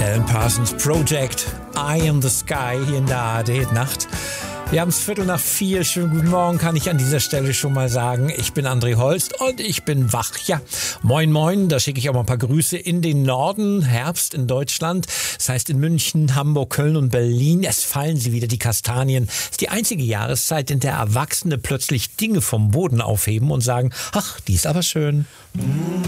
Alan Parsons Project, Eye in the Sky hier in der ARD-Nacht. Wir haben es 3:45. Schönen guten Morgen, kann ich an dieser Stelle schon mal sagen. Ich bin André Holst und ich bin wach. Ja, moin moin, da schicke ich auch mal ein paar Grüße in den Norden. Herbst in Deutschland. Das heißt in München, Hamburg, Köln und Berlin. Es fallen sie wieder, die Kastanien. Es ist die einzige Jahreszeit, in der Erwachsene plötzlich Dinge vom Boden aufheben und sagen, ach, die ist aber schön.